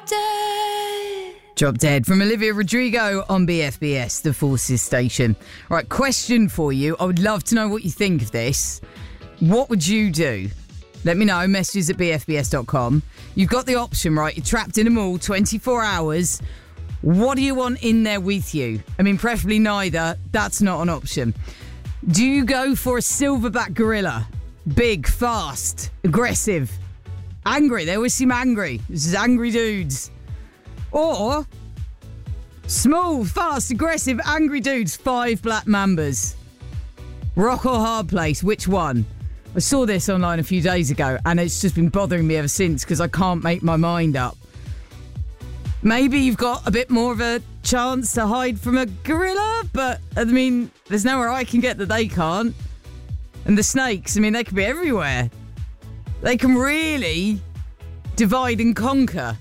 Dead. Drop Dead from Olivia Rodrigo on BFBS, the Forces station. Right, question for you. I would love to know what you think of this. What would you do? Let me know. Messages at bfbs.com. You've got the option, right? You're trapped in a mall 24 hours. What do you want in there with you? I mean, preferably neither. That's not an option. Do you go for a silverback gorilla? Big, fast, aggressive, angry. They always seem angry. This is angry dudes. Or small, fast, aggressive, angry dudes, 5 black mambas. Rock or hard place, which one? I saw this online a few days ago and it's just been bothering me ever since because I can't make my mind up. Maybe you've got a bit more of a chance to hide from a gorilla, but I mean, there's nowhere I can get that they can't. And the snakes, I mean, they can be everywhere. They can really divide and conquer.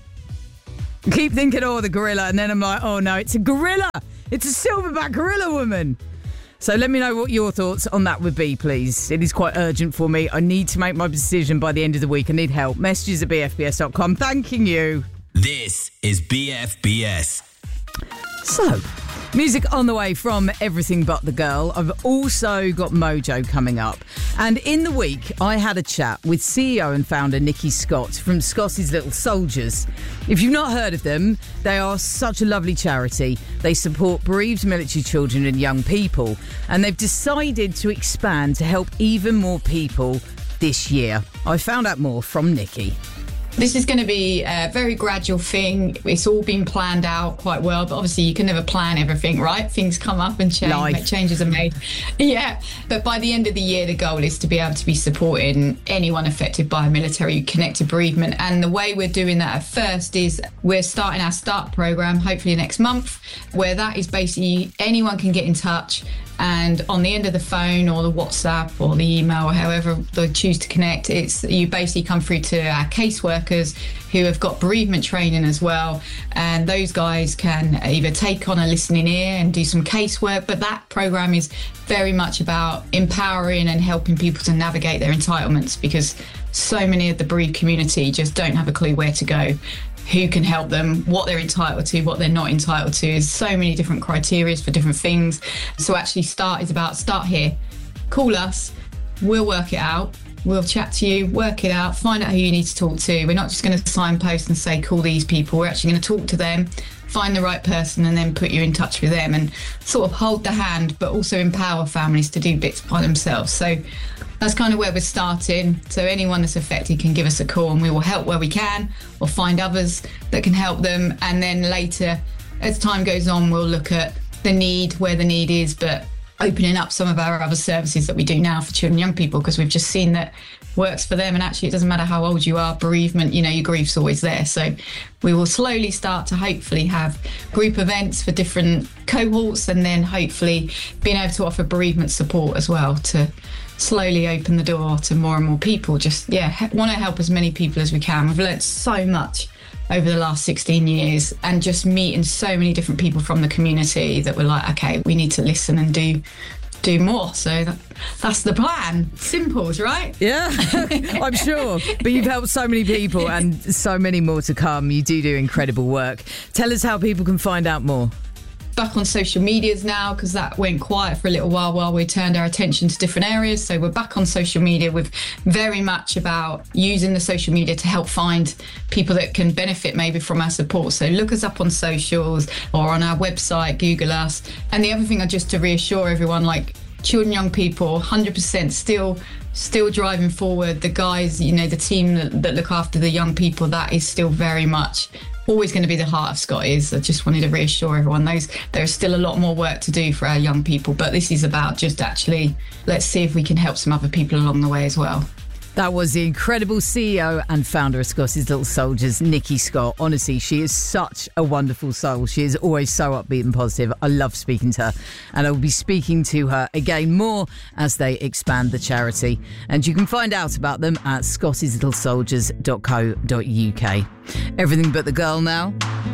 I keep thinking, oh, the gorilla, and then I'm like, oh no, it's a gorilla. It's a silverback gorilla woman. So let me know what your thoughts on that would be, please. It is quite urgent for me. I need to make my decision by the end of the week. I need help. Messages at bfbs.com. Thanking you. This is BFBS. So, music on the way from Everything But the Girl. I've also got Mojo coming up. And in the week, I had a chat with CEO and founder Nikki Scott from Scott's Little Soldiers. If you've not heard of them, they are such a lovely charity. They support bereaved military children and young people. And they've decided to expand to help even more people this year. I found out more from Nikki. This is going to be a very gradual thing. It's all been planned out quite well, but obviously you can never plan everything, right? Things come up and change, changes are made. Yeah, but by the end of the year, the goal is to be able to be supporting anyone affected by military-connected bereavement. And the way we're doing that at first is we're starting our START programme, hopefully next month, where that is basically anyone can get in touch. And on the end of the phone or the WhatsApp or the email or however they choose to connect, it's you basically come through to our caseworkers who have got bereavement training as well. And those guys can either take on a listening ear and do some casework, but that program is very much about empowering and helping people to navigate their entitlements, because so many of the bereaved community just don't have a clue where to go, who can help them, what they're entitled to, what they're not entitled to. There's so many different criteria for different things. So actually START is about start here, call us, we'll work it out. We'll chat to you, work it out, find out who you need to talk to. We're not just going to signpost and say, call these people. We're actually going to talk to them, find the right person and then put you in touch with them and sort of hold the hand, but also empower families to do bits by themselves. So that's kind of where we're starting. So anyone that's affected can give us a call and we will help where we can or find others that can help them. And then later, as time goes on, we'll look at the need, where the need is, but opening up some of our other services that we do now for children and young people, because we've just seen that works for them. And actually, it doesn't matter how old you are, bereavement, you know, your grief's always there. So we will slowly start to hopefully have group events for different cohorts and then hopefully being able to offer bereavement support as well to slowly open the door to more and more people. Just, want to help as many people as we can. We've learnt so much over the last 16 years and just meeting so many different people from the community that we're like, okay, we need to listen and do more. So that's the plan. Simples, right? Yeah, I'm sure. But you've helped so many people and so many more to come. You do incredible work. Tell us how people can find out more. Back on social medias now, because that went quiet for a little while we turned our attention to different areas. So we're back on social media with very much about using the social media to help find people that can benefit maybe from our support. So look us up on socials or on our website, Google us. And the other thing, just to reassure everyone, like children, young people, 100% still driving forward. The guys, you know, the team that look after the young people, that is still very much always going to be the heart of Scotty's. I just wanted to reassure everyone there's still a lot more work to do for our young people, but this is about just actually let's see if we can help some other people along the way as well. That was the incredible CEO and founder of Scott's Little Soldiers, Nikki Scott. Honestly, she is such a wonderful soul. She is always so upbeat and positive. I love speaking to her, and I will be speaking to her again more as they expand the charity. And you can find out about them at scottislittle.soldiers.co.uk. Everything But the Girl now.